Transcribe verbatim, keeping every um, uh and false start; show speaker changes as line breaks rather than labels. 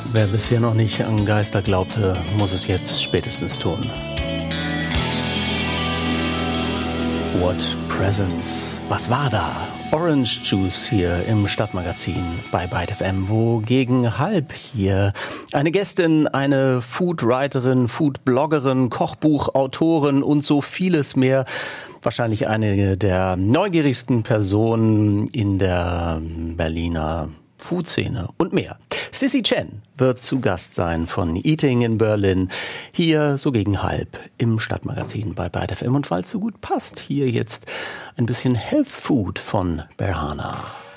Wer bisher noch nicht an Geister glaubte, muss es jetzt spätestens tun. What Presence? Was war da? Orange Juice hier im Stadtmagazin bei Byte F M, wo gegen halb hier eine Gästin, eine Foodwriterin, Foodbloggerin, Kochbuchautorin und so vieles mehr, wahrscheinlich eine der neugierigsten Personen in der Berliner Food-Szene und mehr. Sissy Chen wird zu Gast sein von Eating in Berlin, hier so gegen halb im Stadtmagazin bei Byte F M. Und weil es so gut passt, hier jetzt ein bisschen Health Food von Berhana.